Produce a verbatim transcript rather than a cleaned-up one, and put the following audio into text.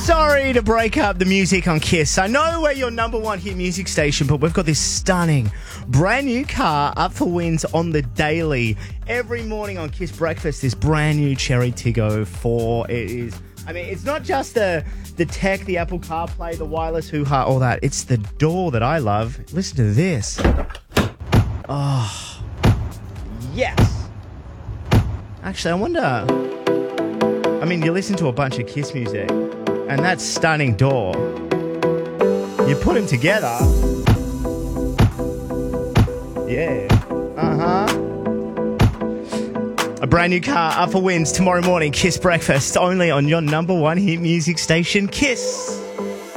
Sorry to break up the music on Kiss. I know we're your number one hit music station, but we've got this stunning brand new car up for wins on the daily. Every morning on Kiss Breakfast, this brand new Cherry Tiggo four. It is, I mean, it's not just the, the tech, the Apple CarPlay, the wireless hoo-ha, all that. It's the door that I love. Listen to this. Oh, yes. Actually, I wonder... I mean, you listen to a bunch of Kiss music, and that stunning door, you put them together, yeah, uh-huh. A brand new car up for wins tomorrow morning, Kiss Breakfast, only on your number one hit music station, Kiss.